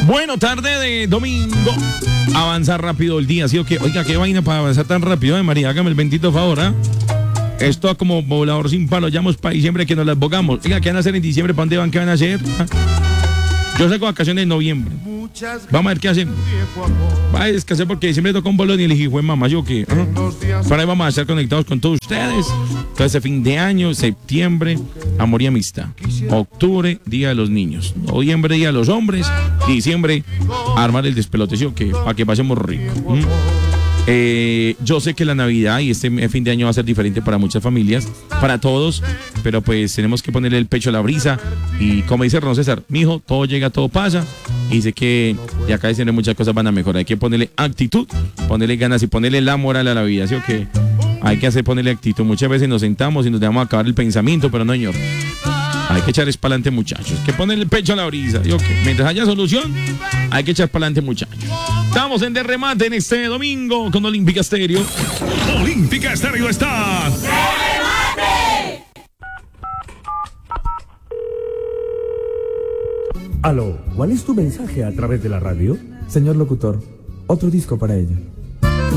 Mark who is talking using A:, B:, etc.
A: Bueno, tarde de domingo. Avanza rápido el día, ¿sí o qué? Oiga, qué vaina para avanzar tan rápido, María, hágame el bendito favor, ¿ah? Esto como volador sin palo, llamos para diciembre que nos las bogamos. Oiga, ¿qué van a hacer en diciembre? ¿Para dónde van? ¿Qué van a hacer? ¿Ah? Yo saco vacaciones en noviembre. Vamos a ver qué hacemos. Va a descansar porque diciembre toca un bolón y le dije, mamá, ¿yo qué? Para ahí vamos a estar conectados con todos ustedes. Todo ese fin de año, septiembre, amor y amistad. Octubre, Día de los Niños. Noviembre, Día de los Hombres. Diciembre, armar el despelote, ¿sí o qué? Para que pasemos rico. Yo sé que la Navidad y este fin de año va a ser diferente para muchas familias, para todos, pero pues tenemos que ponerle el pecho a la brisa y como dice Ron César, mijo, todo llega, todo pasa y sé que de acá dicen muchas cosas van a mejorar, hay que ponerle actitud, ponerle ganas y ponerle la moral a la vida, ¿sí o qué? Hay que ponerle actitud, muchas veces nos sentamos y nos dejamos acabar el pensamiento, pero no, señor. Hay que echar para adelante, muchachos. Hay que ponerle el pecho a la brisa. ¿Sí o qué? Mientras haya solución, hay que echar para adelante, muchachos. Estamos en Derremate en este domingo con Olímpica Estéreo.
B: Olímpica Estéreo está. ¡Derremate!
C: Aló, ¿cuál es tu mensaje a través de la radio? Señor locutor, otro disco para ella.